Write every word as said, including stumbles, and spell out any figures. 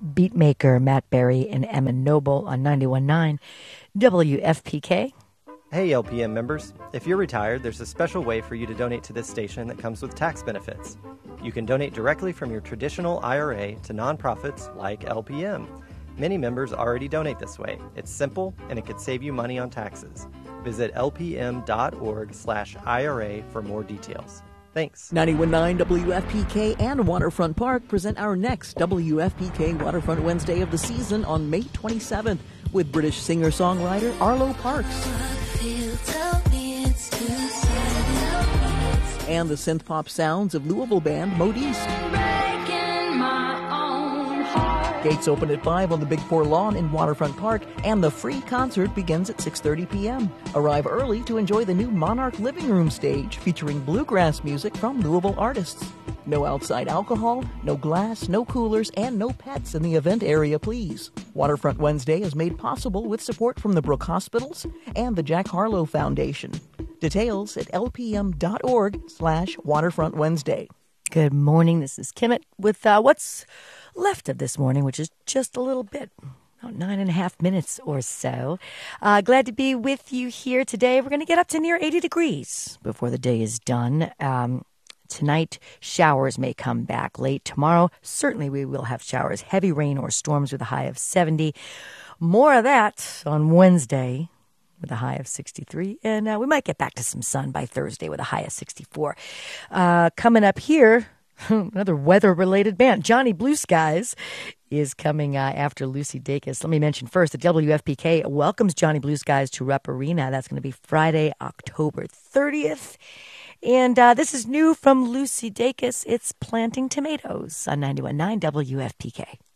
Beatmaker Matt Berry and Emma Noble on ninety-one point nine W F P K. Hey L P M members, if you're retired, there's a special way for you to donate to this station that comes with tax benefits. You can donate directly from your traditional I R A to nonprofits like L P M. Many members already donate this way. It's simple and it could save you money on taxes. Visit lpm.org slash IRA for more details. Thanks. ninety-one point nine W F P K and Waterfront Park present our next W F P K Waterfront Wednesday of the season on May twenty-seventh with British singer-songwriter Arlo Parks. And the synth-pop sounds of Louisville band Modiste. Gates open at five on the Big Four lawn in Waterfront Park, and the free concert begins at six thirty p.m. Arrive early to enjoy the new Monarch Living Room stage featuring bluegrass music from Louisville artists. No outside alcohol, no glass, no coolers, and no pets in the event area, please. Waterfront Wednesday is made possible with support from the Brook Hospitals and the Jack Harlow Foundation. Details at lpm.org slash Waterfront Wednesday. Good morning. This is Kimmett with uh, what's left of this morning, which is just a little bit, about nine and a half minutes or so. Uh, glad to be with you here today. We're going to get up to near eighty degrees before the day is done. Um, tonight, showers may come back late. Tomorrow, certainly we will have showers, heavy rain or storms with a high of seventy. More of that on Wednesday with a high of sixty-three. And uh, we might get back to some sun by Thursday with a high of sixty-four. Uh, coming up here, another weather-related band, Johnny Blue Skies, is coming uh, after Lucy Dacus. Let me mention first that W F P K welcomes Johnny Blue Skies to Rupp Arena. That's going to be Friday, October thirtieth. And uh, this is new from Lucy Dacus. It's Planting Tomatoes on ninety-one point nine W F P K.